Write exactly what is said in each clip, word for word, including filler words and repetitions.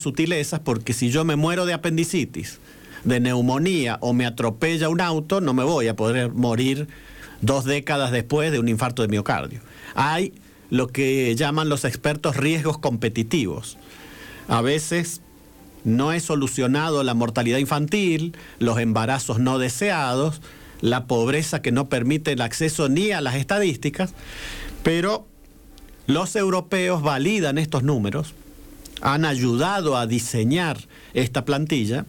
sutilezas, porque si yo me muero de apendicitis, de neumonía o me atropella un auto, no me voy a poder morir dos décadas después de un infarto de miocardio. Hay lo que llaman los expertos riesgos competitivos. A veces no es solucionado la mortalidad infantil, los embarazos no deseados, la pobreza que no permite el acceso ni a las estadísticas, pero los europeos validan estos números, han ayudado a diseñar esta plantilla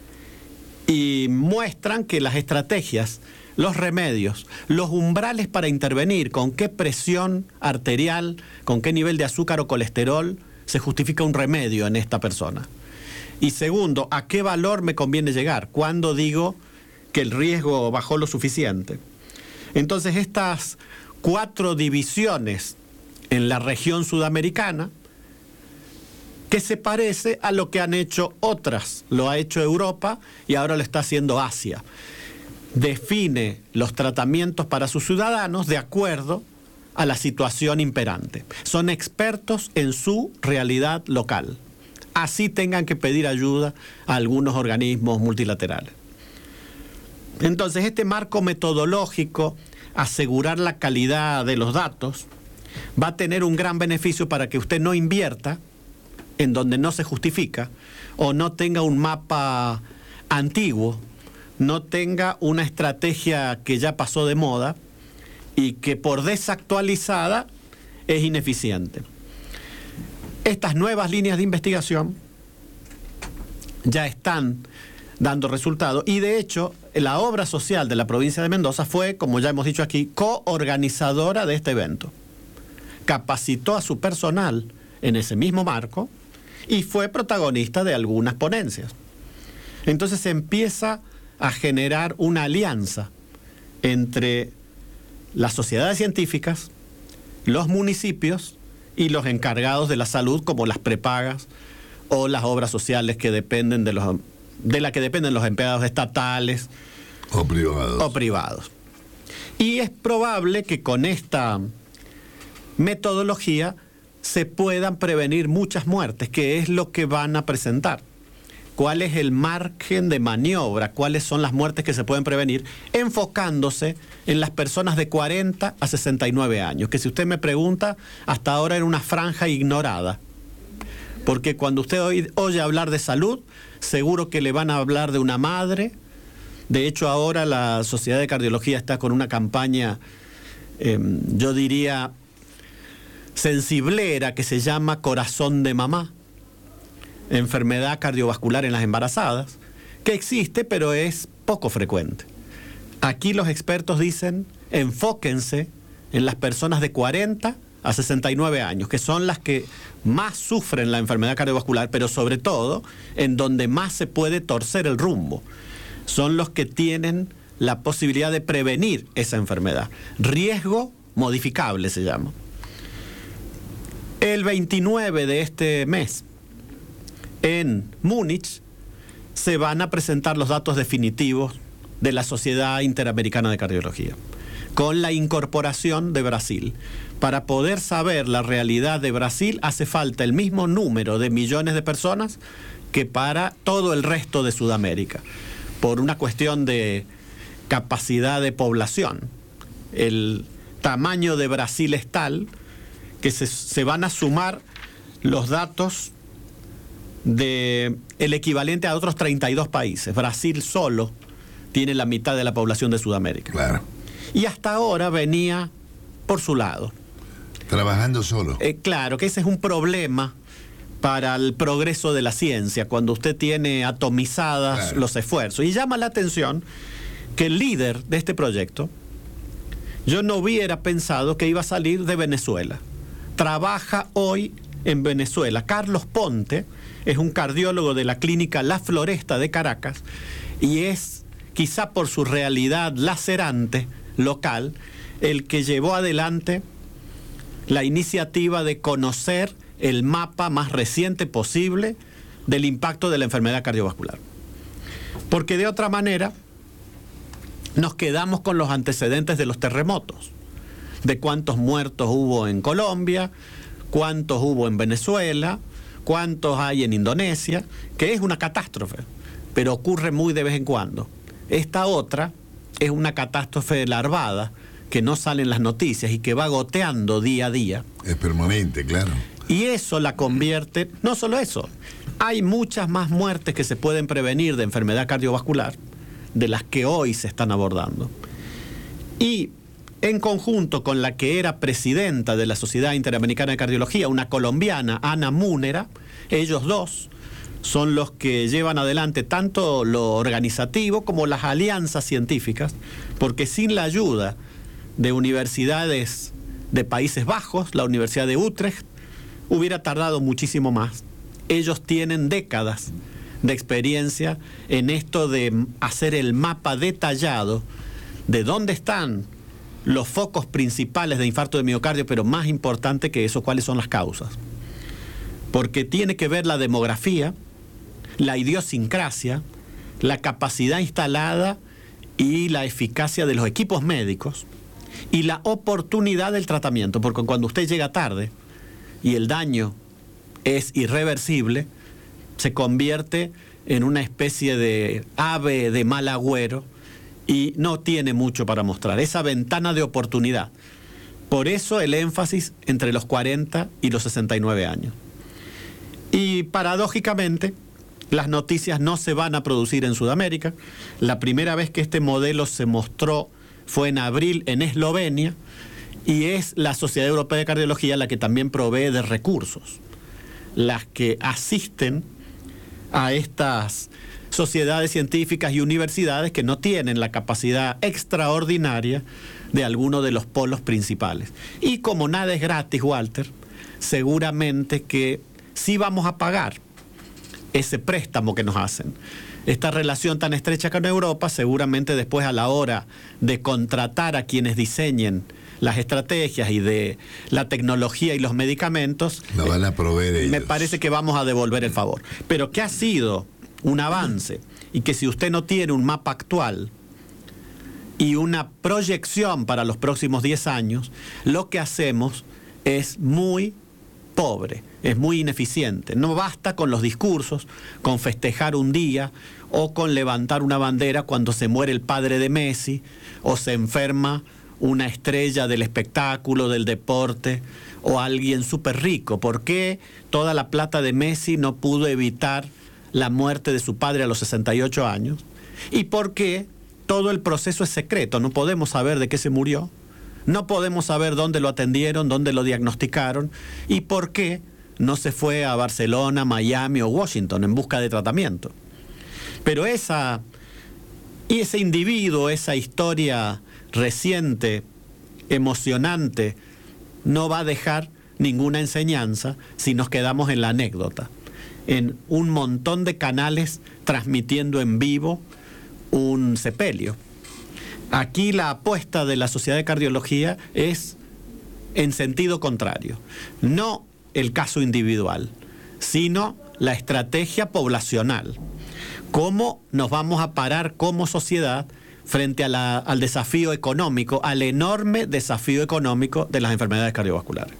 y muestran que las estrategias, los remedios, los umbrales para intervenir, con qué presión arterial, con qué nivel de azúcar o colesterol se justifica un remedio en esta persona. Y segundo, ¿a qué valor me conviene llegar? ¿Cuándo digo que el riesgo bajó lo suficiente? Entonces, estas cuatro divisiones en la región sudamericana, que se parece a lo que han hecho otras, lo ha hecho Europa y ahora lo está haciendo Asia. Define los tratamientos para sus ciudadanos de acuerdo a la situación imperante. Son expertos en su realidad local. Así tengan que pedir ayuda a algunos organismos multilaterales. Entonces, este marco metodológico, asegurar la calidad de los datos, va a tener un gran beneficio para que usted no invierta en donde no se justifica, o no tenga un mapa antiguo, no tenga una estrategia que ya pasó de moda y que por desactualizada es ineficiente. Estas nuevas líneas de investigación ya están dando resultados y de hecho la obra social de la provincia de Mendoza fue, como ya hemos dicho aquí, coorganizadora de este evento. Capacitó a su personal en ese mismo marco y fue protagonista de algunas ponencias. Entonces se empieza a generar una alianza entre las sociedades científicas, los municipios y los encargados de la salud, como las prepagas o las obras sociales que dependen de los de la que dependen los empleados estatales o privados. o privados. Y es probable que con esta metodología se puedan prevenir muchas muertes, que es lo que van a presentar. ¿Cuál es el margen de maniobra? ¿Cuáles son las muertes que se pueden prevenir? Enfocándose en las personas de cuarenta a sesenta y nueve años, que si usted me pregunta, hasta ahora era una franja ignorada. Porque cuando usted oye, oye hablar de salud, seguro que le van a hablar de una madre. De hecho, ahora la Sociedad de Cardiología está con una campaña, eh, yo diría, sensiblera, que se llama Corazón de Mamá, enfermedad cardiovascular en las embarazadas, que existe pero es poco frecuente. Aquí los expertos dicen, enfóquense en las personas de cuarenta a sesenta y nueve años, que son las que más sufren la enfermedad cardiovascular, pero sobre todo en donde más se puede torcer el rumbo. Son los que tienen la posibilidad de prevenir esa enfermedad. Riesgo modificable se llama. El veintinueve de este mes, en Múnich, se van a presentar los datos definitivos de la Sociedad Interamericana de Cardiología, con la incorporación de Brasil. Para poder saber la realidad de Brasil hace falta el mismo número de millones de personas que para todo el resto de Sudamérica, por una cuestión de capacidad de población. El tamaño de Brasil es tal que se, se van a sumar los datos de el equivalente a otros treinta y dos países. Brasil solo tiene la mitad de la población de Sudamérica. Claro. Y hasta ahora venía por su lado. Trabajando solo. Eh, claro, que ese es un problema para el progreso de la ciencia, cuando usted tiene atomizadas claro. los esfuerzos. Y llama la atención que el líder de este proyecto, yo no hubiera pensado que iba a salir de Venezuela. Trabaja hoy en Venezuela. Carlos Ponte es un cardiólogo de la clínica La Floresta de Caracas y es, quizá por su realidad lacerante local, el que llevó adelante la iniciativa de conocer el mapa más reciente posible del impacto de la enfermedad cardiovascular. Porque de otra manera nos quedamos con los antecedentes de los terremotos, de cuántos muertos hubo en Colombia, cuántos hubo en Venezuela, cuántos hay en Indonesia, que es una catástrofe, pero ocurre muy de vez en cuando. Esta otra es una catástrofe larvada, que no sale en las noticias y que va goteando día a día. Es permanente, claro. Y eso la convierte, no solo eso, hay muchas más muertes que se pueden prevenir de enfermedad cardiovascular de las que hoy se están abordando. Y en conjunto con la que era presidenta de la Sociedad Interamericana de Cardiología, una colombiana, Ana Múnera, ellos dos son los que llevan adelante tanto lo organizativo como las alianzas científicas, porque sin la ayuda de universidades de Países Bajos, la Universidad de Utrecht, hubiera tardado muchísimo más. Ellos tienen décadas de experiencia en esto de hacer el mapa detallado de dónde están los focos principales de infarto de miocardio, pero más importante que eso, cuáles son las causas. Porque tiene que ver la demografía, la idiosincrasia, la capacidad instalada y la eficacia de los equipos médicos y la oportunidad del tratamiento, porque cuando usted llega tarde y el daño es irreversible, se convierte en una especie de ave de mal agüero y no tiene mucho para mostrar, esa ventana de oportunidad. Por eso el énfasis entre los cuarenta y los sesenta y nueve años. Y paradójicamente, las noticias no se van a producir en Sudamérica. La primera vez que este modelo se mostró fue en abril en Eslovenia, y es la Sociedad Europea de Cardiología la que también provee de recursos, las que asisten a estas sociedades científicas y universidades que no tienen la capacidad extraordinaria de alguno de los polos principales. Y como nada es gratis, Walter, seguramente que sí vamos a pagar ese préstamo que nos hacen. Esta relación tan estrecha con Europa, seguramente después a la hora de contratar a quienes diseñen las estrategias y de la tecnología y los medicamentos, lo van a proveer ellos. Me parece que vamos a devolver el favor. Pero que ha sido un avance, y que si usted no tiene un mapa actual y una proyección para los próximos diez años, lo que hacemos es muy pobre, es muy ineficiente. No basta con los discursos, con festejar un día o con levantar una bandera cuando se muere el padre de Messi o se enferma una estrella del espectáculo, del deporte o alguien súper rico. ¿Por qué toda la plata de Messi no pudo evitar la muerte de su padre a los sesenta y ocho años? ¿Y por qué todo el proceso es secreto? No podemos saber de qué se murió. No podemos saber dónde lo atendieron, dónde lo diagnosticaron y por qué no se fue a Barcelona, Miami o Washington en busca de tratamiento. Pero esa, y ese individuo, esa historia reciente, emocionante, no va a dejar ninguna enseñanza si nos quedamos en la anécdota, en un montón de canales transmitiendo en vivo un sepelio. Aquí la apuesta de la Sociedad de Cardiología es en sentido contrario. No el caso individual, sino la estrategia poblacional. ¿Cómo nos vamos a parar como sociedad frente a la, al desafío económico, al enorme desafío económico de las enfermedades cardiovasculares?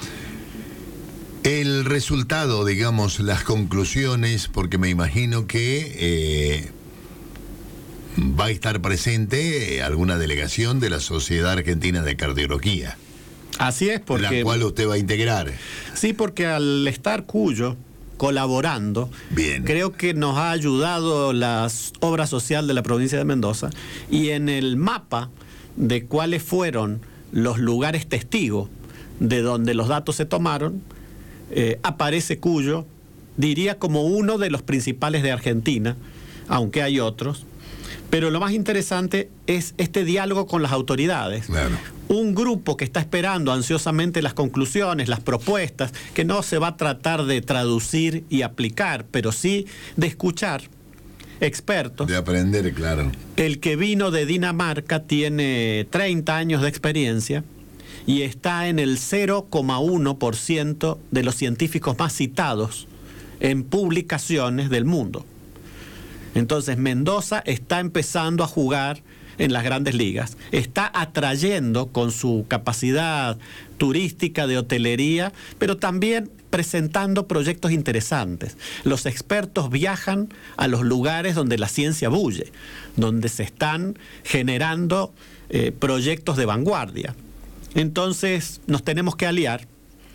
El resultado, digamos, las conclusiones, porque me imagino que eh, va a estar presente alguna delegación de la Sociedad Argentina de Cardiología. Así es, porque... La cual usted va a integrar. Sí, porque al estar Cuyo colaborando, bien, creo que nos ha ayudado la obra social de la provincia de Mendoza, y en el mapa de cuáles fueron los lugares testigos de donde los datos se tomaron, eh, aparece Cuyo, diría como uno de los principales de Argentina, aunque hay otros. Pero lo más interesante es este diálogo con las autoridades. Claro. Un grupo que está esperando ansiosamente las conclusiones, las propuestas, que no se va a tratar de traducir y aplicar, pero sí de escuchar expertos. De aprender, claro. El que vino de Dinamarca tiene treinta años de experiencia y está en el cero coma uno por ciento de los científicos más citados en publicaciones del mundo. Entonces Mendoza está empezando a jugar en las grandes ligas. Está atrayendo con su capacidad turística de hotelería, pero también presentando proyectos interesantes. Los expertos viajan a los lugares donde la ciencia bulle, donde se están generando eh, proyectos de vanguardia. Entonces nos tenemos que aliar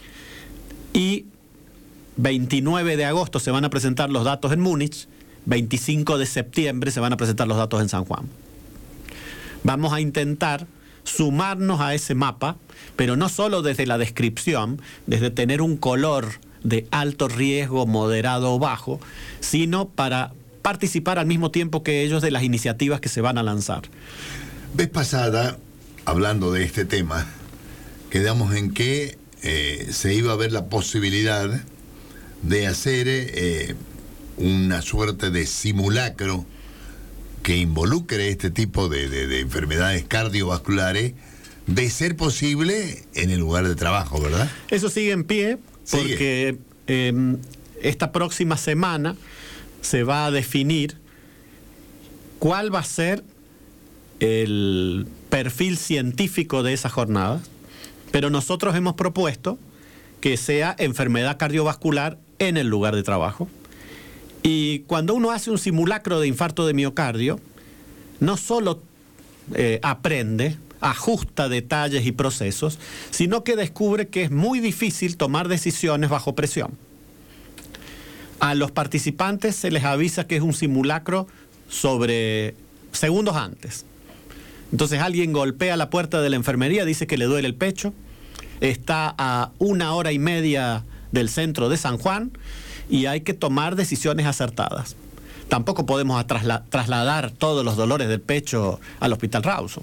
y veintinueve de agosto se van a presentar los datos en Múnich, veinticinco de septiembre se van a presentar los datos en San Juan. Vamos a intentar sumarnos a ese mapa, pero no solo desde la descripción, desde tener un color de alto riesgo, moderado o bajo, sino para participar al mismo tiempo que ellos de las iniciativas que se van a lanzar. Vez pasada, hablando de este tema, quedamos en que eh, se iba a ver la posibilidad de hacer eh, una suerte de simulacro que involucre este tipo de, de, de enfermedades cardiovasculares, de ser posible en el lugar de trabajo, ¿verdad? Eso sigue en pie, porque eh, esta próxima semana se va a definir cuál va a ser el perfil científico de esa jornada, pero nosotros hemos propuesto que sea enfermedad cardiovascular en el lugar de trabajo. Y cuando uno hace un simulacro de infarto de miocardio, no solo eh, aprende, ajusta detalles y procesos, sino que descubre que es muy difícil tomar decisiones bajo presión. A los participantes se les avisa que es un simulacro sobre segundos antes. Entonces alguien golpea la puerta de la enfermería, dice que le duele el pecho, está a una hora y media del centro de San Juan y hay que tomar decisiones acertadas. Tampoco podemos trasla- trasladar todos los dolores del pecho al Hospital Rawson.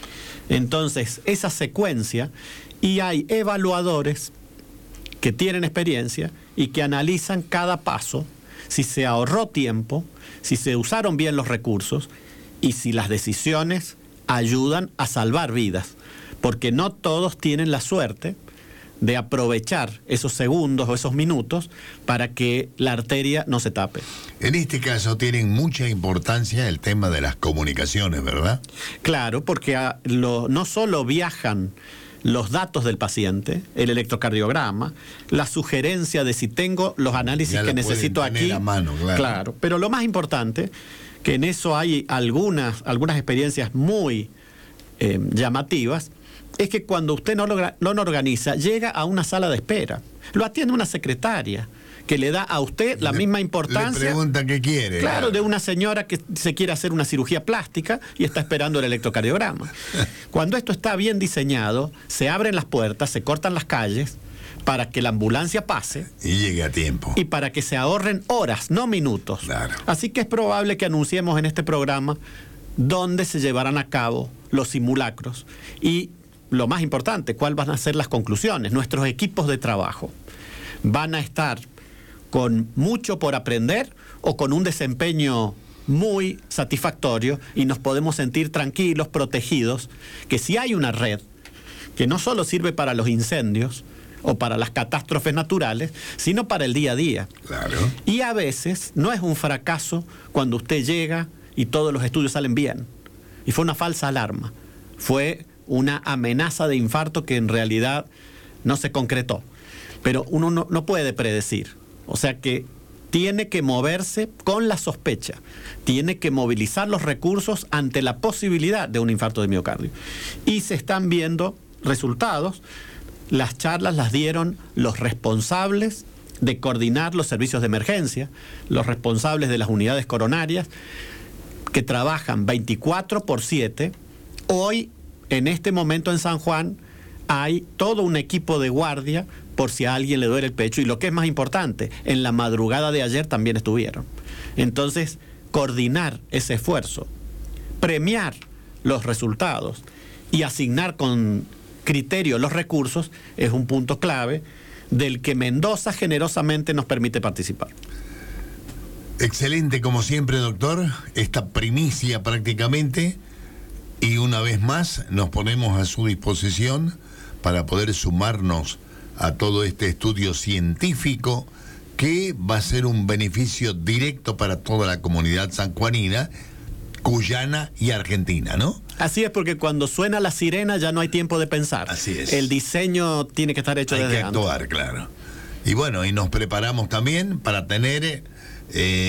Entonces, esa secuencia, y hay evaluadores que tienen experiencia y que analizan cada paso, si se ahorró tiempo, si se usaron bien los recursos y si las decisiones ayudan a salvar vidas, porque no todos tienen la suerte de aprovechar esos segundos o esos minutos para que la arteria no se tape. En este caso tienen mucha importancia el tema de las comunicaciones, ¿verdad? Claro, porque a lo, no solo viajan los datos del paciente, el electrocardiograma, la sugerencia de si tengo los análisis ya que necesito aquí. A mano, claro. Claro, pero lo más importante, que en eso hay algunas, algunas experiencias muy eh, llamativas, es que cuando usted no lo, no lo organiza, llega a una sala de espera. Lo atiende una secretaria que le da a usted la le, misma importancia. Le pregunta qué quiere. Claro, claro, de una señora que se quiere hacer una cirugía plástica y está esperando el electrocardiograma. Cuando esto está bien diseñado, se abren las puertas, se cortan las calles para que la ambulancia pase. Y llegue a tiempo. Y para que se ahorren horas, no minutos. Claro. Así que es probable que anunciemos en este programa dónde se llevarán a cabo los simulacros y, lo más importante, cuáles van a ser las conclusiones. Nuestros equipos de trabajo van a estar con mucho por aprender o con un desempeño muy satisfactorio y nos podemos sentir tranquilos, protegidos, que si hay una red que no solo sirve para los incendios o para las catástrofes naturales, sino para el día a día. Claro. Y a veces no es un fracaso cuando usted llega y todos los estudios salen bien. Y fue una falsa alarma. Fue una amenaza de infarto que en realidad no se concretó. Pero uno no, no puede predecir. O sea que tiene que moverse con la sospecha. Tiene que movilizar los recursos ante la posibilidad de un infarto de miocardio. Y se están viendo resultados. Las charlas las dieron los responsables de coordinar los servicios de emergencia, los responsables de las unidades coronarias, que trabajan veinticuatro por siete. Hoy, en este momento en San Juan, hay todo un equipo de guardia por si a alguien le duele el pecho. Y lo que es más importante, en la madrugada de ayer también estuvieron. Entonces, coordinar ese esfuerzo, premiar los resultados y asignar con criterio los recursos es un punto clave del que Mendoza generosamente nos permite participar. Excelente, como siempre, doctor, esta primicia prácticamente, y una vez más nos ponemos a su disposición para poder sumarnos a todo este estudio científico que va a ser un beneficio directo para toda la comunidad sanjuanina Guyana y Argentina, ¿no? Así es, porque cuando suena la sirena ya no hay tiempo de pensar. Así es. El diseño tiene que estar hecho Hay desde que actuar, antes. claro. Y bueno, y nos preparamos también para tener... Eh,